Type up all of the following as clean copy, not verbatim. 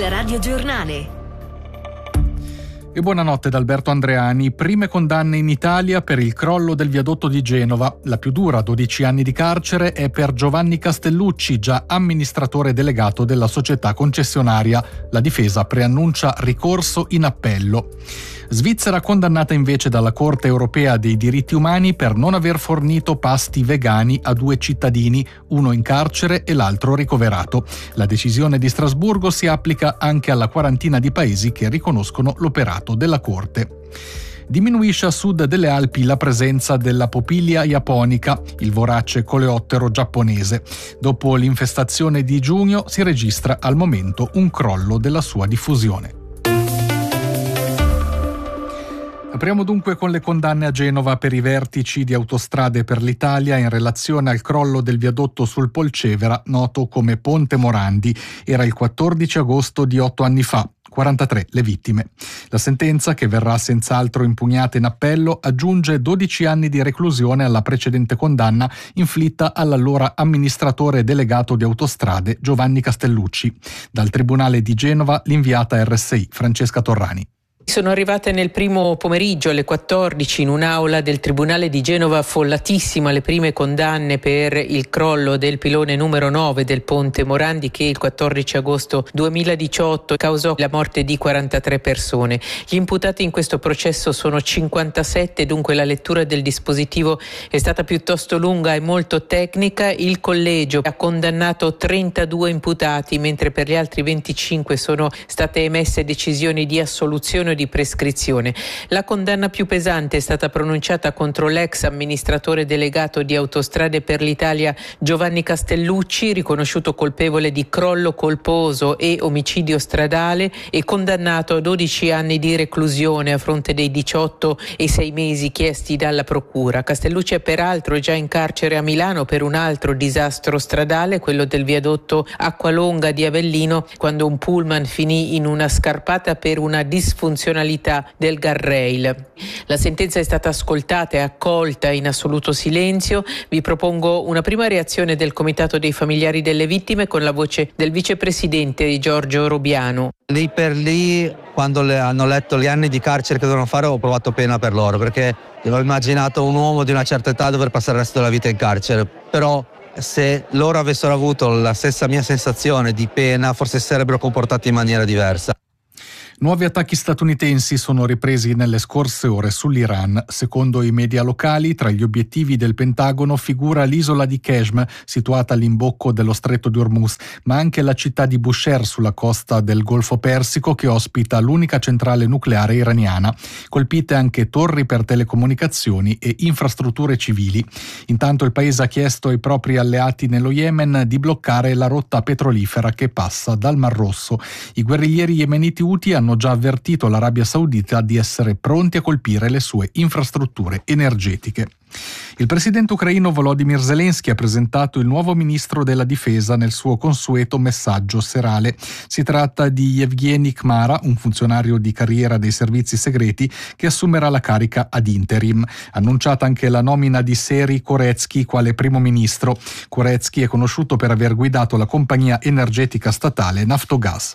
Il radiogiornale. E buonanotte da Alberto Andreani. Prime condanne in Italia per il crollo del viadotto di Genova. La più dura, 12 anni di carcere, è per Giovanni Castellucci, già amministratore delegato della società concessionaria. La difesa preannuncia ricorso in appello. Svizzera condannata invece dalla Corte europea dei diritti umani per non aver fornito pasti vegani a 2 cittadini, uno in carcere e l'altro ricoverato. La decisione di Strasburgo si applica anche alla quarantina di paesi che riconoscono l'operato della Corte. Diminuisce a sud delle Alpi la presenza della Popilia japonica, il vorace coleottero giapponese. Dopo l'infestazione di giugno si registra al momento un crollo della sua diffusione. Apriamo dunque con le condanne a Genova per i vertici di Autostrade per l'Italia in relazione al crollo del viadotto sul Polcevera, noto come Ponte Morandi. Era il 14 agosto di 8 anni fa. 43 le vittime. La sentenza, che verrà senz'altro impugnata in appello, aggiunge 12 anni di reclusione alla precedente condanna inflitta all'allora amministratore delegato di Autostrade Giovanni Castellucci. Dal Tribunale di Genova l'inviata RSI Francesca Torrani. Sono arrivate nel primo pomeriggio alle 14 in un'aula del Tribunale di Genova affollatissima le prime condanne per il crollo del pilone numero 9 del Ponte Morandi, che il 14 agosto 2018 causò la morte di 43 persone. Gli imputati in questo processo sono 57, dunque la lettura del dispositivo è stata piuttosto lunga e molto tecnica. Il collegio ha condannato 32 imputati, mentre per gli altri 25 sono state emesse decisioni di assoluzione di prescrizione. La condanna più pesante è stata pronunciata contro l'ex amministratore delegato di Autostrade per l'Italia Giovanni Castellucci, riconosciuto colpevole di crollo colposo e omicidio stradale e condannato a 12 anni di reclusione a fronte dei 18 e 6 mesi chiesti dalla procura. Castellucci è peraltro già in carcere a Milano per un altro disastro stradale, quello del viadotto Acqualonga di Avellino, quando un pullman finì in una scarpata per una disfunzionalità del guardrail. La sentenza è stata ascoltata e accolta in assoluto silenzio. Vi propongo una prima reazione del Comitato dei familiari delle vittime con la voce del vicepresidente Giorgio Robiano. Lì per lì, quando hanno letto gli anni di carcere che dovevano fare, ho provato pena per loro, perché ho immaginato un uomo di una certa età dover passare il resto della vita in carcere. Però se loro avessero avuto la stessa mia sensazione di pena, forse si sarebbero comportati in maniera diversa. Nuovi attacchi statunitensi sono ripresi nelle scorse ore sull'Iran. Secondo i media locali, tra gli obiettivi del Pentagono figura l'isola di Qeshm, situata all'imbocco dello stretto di Hormuz, ma anche la città di Bushehr sulla costa del Golfo Persico, che ospita l'unica centrale nucleare iraniana. Colpite anche torri per telecomunicazioni e infrastrutture civili. Intanto il paese ha chiesto ai propri alleati nello Yemen di bloccare la rotta petrolifera che passa dal Mar Rosso. I guerriglieri yemeniti Houthi hanno già avvertito l'Arabia Saudita di essere pronti a colpire le sue infrastrutture energetiche. Il presidente ucraino Volodymyr Zelensky ha presentato il nuovo ministro della difesa nel suo consueto messaggio serale. Si tratta di Yevgeny Khmara, un funzionario di carriera dei servizi segreti che assumerà la carica ad interim. Annunciata anche la nomina di Seri Koretsky quale primo ministro. Koretsky è conosciuto per aver guidato la compagnia energetica statale Naftogaz.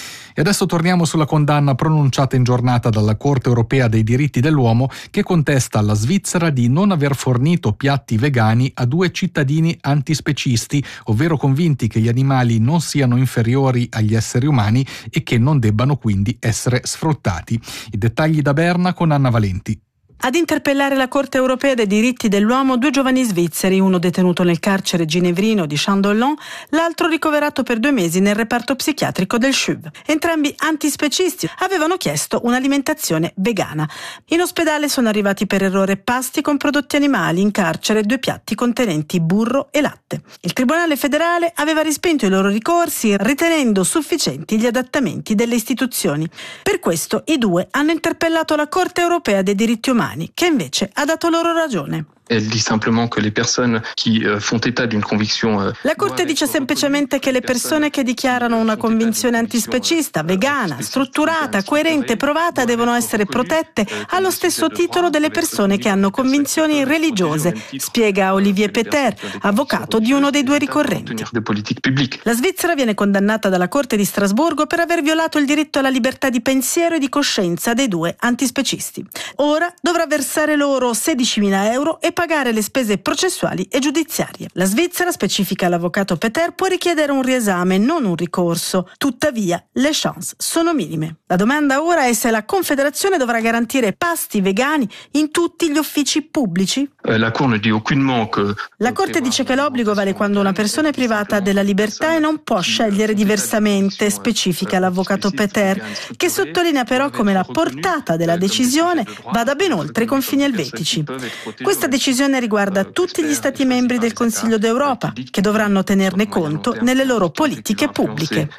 E adesso torniamo sulla condanna pronunciata in giornata dalla Corte europea dei diritti dell'uomo, che contesta alla Svizzera di non aver fornito piatti vegani a 2 cittadini antispecisti, ovvero convinti che gli animali non siano inferiori agli esseri umani e che non debbano quindi essere sfruttati. I dettagli da Berna con Anna Valenti. Ad interpellare la Corte europea dei diritti dell'uomo 2 giovani svizzeri, uno detenuto nel carcere ginevrino di Chandon, l'altro ricoverato per 2 mesi nel reparto psichiatrico del CHUV. Entrambi antispecisti avevano chiesto un'alimentazione vegana. In ospedale sono arrivati per errore pasti con prodotti animali, in carcere 2 piatti contenenti burro e latte. Il Tribunale federale aveva respinto i loro ricorsi, ritenendo sufficienti gli adattamenti delle istituzioni. Per questo i 2 hanno interpellato la Corte europea dei diritti umani, che invece ha dato loro ragione. La Corte dice semplicemente che le persone che dichiarano una convinzione antispecista, vegana, strutturata, coerente e provata devono essere protette allo stesso titolo delle persone che hanno convinzioni religiose, spiega Olivier Peter, avvocato di uno dei due ricorrenti. La Svizzera viene condannata dalla Corte di Strasburgo per aver violato il diritto alla libertà di pensiero e di coscienza dei due antispecisti. Ora dovrà versare loro 16.000 euro e pagare le spese processuali e giudiziarie. La Svizzera, specifica l'avvocato Peter, può richiedere un riesame, non un ricorso. Tuttavia, le chance sono minime. La domanda ora è se la Confederazione dovrà garantire pasti vegani in tutti gli uffici pubblici. La Corte dice che l'obbligo vale quando una persona è privata della libertà e non può scegliere diversamente, specifica l'avvocato Peter, che sottolinea però come la portata della decisione vada ben oltre i confini elvetici. Questa decisione riguarda tutti gli Stati membri del Consiglio d'Europa, che dovranno tenerne conto nelle loro politiche pubbliche.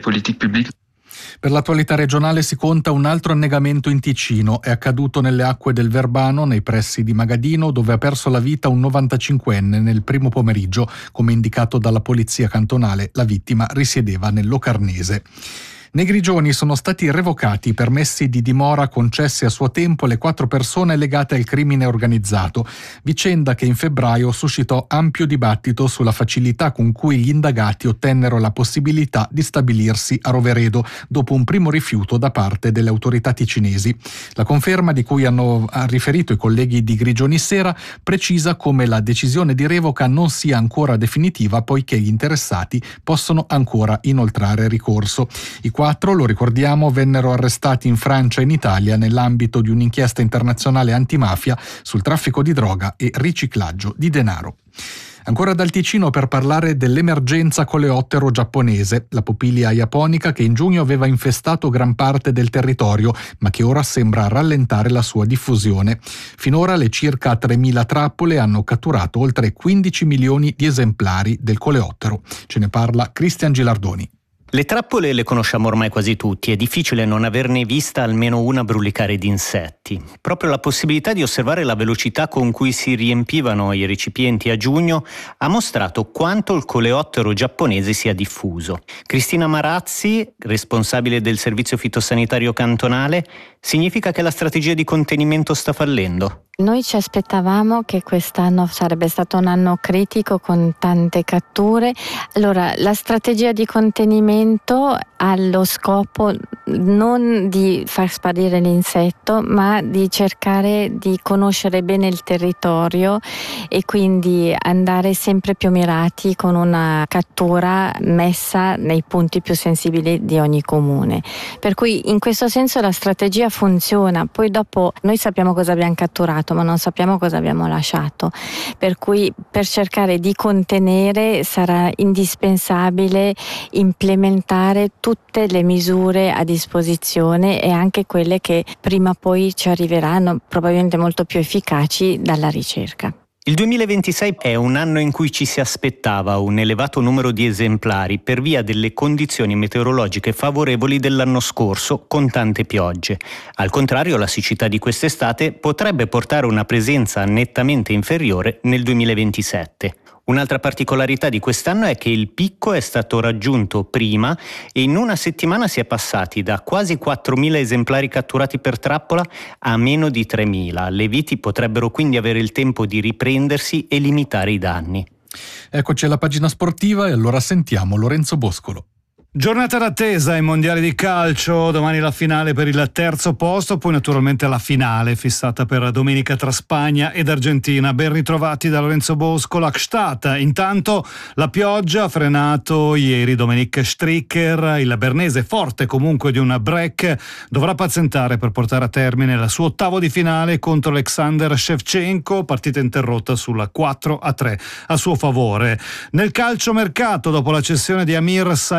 Per l'attualità regionale si conta un altro annegamento in Ticino. È accaduto nelle acque del Verbano, nei pressi di Magadino, dove ha perso la vita un 95enne nel primo pomeriggio. Come indicato dalla polizia cantonale, la vittima risiedeva nel Locarnese. Nei Grigioni sono stati revocati i permessi di dimora concessi a suo tempo alle 4 persone legate al crimine organizzato, vicenda che in febbraio suscitò ampio dibattito sulla facilità con cui gli indagati ottennero la possibilità di stabilirsi a Roveredo dopo un primo rifiuto da parte delle autorità ticinesi. La conferma di cui hanno riferito i colleghi di Grigioni Sera precisa come la decisione di revoca non sia ancora definitiva, poiché gli interessati possono ancora inoltrare ricorso. I 4, lo ricordiamo, vennero arrestati in Francia e in Italia nell'ambito di un'inchiesta internazionale antimafia sul traffico di droga e riciclaggio di denaro. Ancora dal Ticino per parlare dell'emergenza coleottero giapponese, la Popilia japonica che in giugno aveva infestato gran parte del territorio, ma che ora sembra rallentare la sua diffusione. Finora le circa 3.000 trappole hanno catturato oltre 15 milioni di esemplari del coleottero. Ce ne parla Cristian Gilardoni. Le trappole le conosciamo ormai quasi tutti, è difficile non averne vista almeno una brulicare di insetti. Proprio la possibilità di osservare la velocità con cui si riempivano i recipienti a giugno ha mostrato quanto il coleottero giapponese sia diffuso. Cristina Marazzi, responsabile del servizio fitosanitario cantonale, significa che la strategia di contenimento sta fallendo? Noi ci aspettavamo che quest'anno sarebbe stato un anno critico con tante catture. Allora, la strategia di contenimento ha lo scopo non di far sparire l'insetto, ma di cercare di conoscere bene il territorio e quindi andare sempre più mirati con una cattura messa nei punti più sensibili di ogni comune. Per cui in questo senso la strategia funziona. Poi dopo noi sappiamo cosa abbiamo catturato, ma non sappiamo cosa abbiamo lasciato, per cui per cercare di contenere sarà indispensabile implementare tutte le misure a disposizione e anche quelle che prima o poi ci arriveranno, probabilmente molto più efficaci dalla ricerca. Il 2026 è un anno in cui ci si aspettava un elevato numero di esemplari per via delle condizioni meteorologiche favorevoli dell'anno scorso con tante piogge. Al contrario, la siccità di quest'estate potrebbe portare una presenza nettamente inferiore nel 2027. Un'altra particolarità di quest'anno è che il picco è stato raggiunto prima e in una settimana si è passati da quasi 4.000 esemplari catturati per trappola a meno di 3.000. Le viti potrebbero quindi avere il tempo di riprendersi e limitare i danni. Eccoci alla pagina sportiva e allora sentiamo Lorenzo Boscolo. Giornata d'attesa ai mondiali di calcio, domani la finale per il terzo posto, poi naturalmente la finale fissata per domenica tra Spagna ed Argentina. Ben ritrovati da Lorenzo Bosco, Gstaad. Intanto la pioggia ha frenato ieri Dominic Stricker, il bernese forte comunque di un break, dovrà pazientare per portare a termine il suo ottavo di finale contro Alexander Shevchenko, partita interrotta sulla 4-3 a suo favore. Nel calciomercato, dopo la cessione di Amir Saipi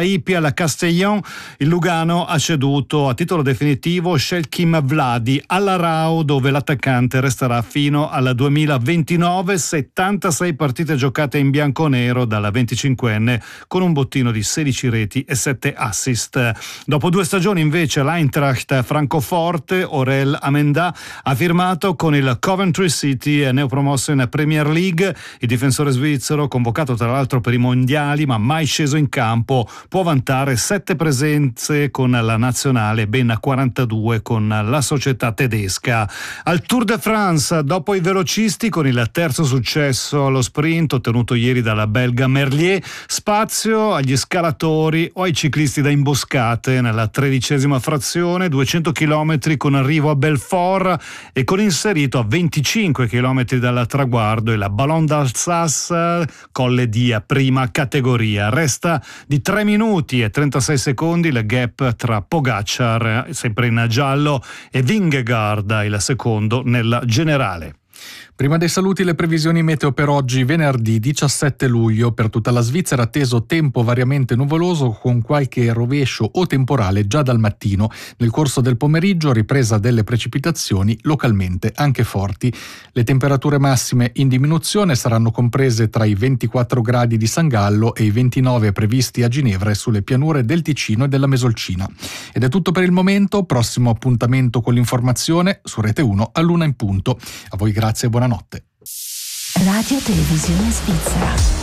del Castellón, il Lugano ha ceduto a titolo definitivo Shelkim Vladi all'Arao, dove l'attaccante resterà fino al 2029. 76 partite giocate in bianconero dalla 25enne, con un bottino di 16 reti e 7 assist. Dopo 2 stagioni invece l'Eintracht Francoforte, Aurel Amenda, ha firmato con il Coventry City, neopromosso in Premier League. Il difensore svizzero, convocato tra l'altro per i mondiali ma mai sceso in campo, può vantare 7 presenze con la nazionale, ben 42 con la società tedesca. Al Tour de France, dopo i velocisti, con il terzo successo allo sprint ottenuto ieri dalla belga Merlier, spazio agli scalatori o ai ciclisti da imboscate nella 13ª frazione, 200 km con arrivo a Belfort e con inserito a 25 km dal traguardo il Ballon d'Alsace, colle di prima categoria. Resta di 3 minuti e 36 secondi il gap tra Pogacar, sempre in giallo, e Vingegaard, il secondo nel generale. Prima dei saluti, le previsioni meteo per oggi, venerdì 17 luglio. Per tutta la Svizzera atteso tempo variamente nuvoloso con qualche rovescio o temporale già dal mattino. Nel corso del pomeriggio ripresa delle precipitazioni, localmente anche forti. Le temperature massime in diminuzione saranno comprese tra i 24 gradi di San Gallo e i 29 previsti a Ginevra e sulle pianure del Ticino e della Mesolcina. Ed è tutto per il momento. Prossimo appuntamento con l'informazione su Rete 1 all'1 in punto. A voi grazie e buonanotte. Radio Televisione Svizzera.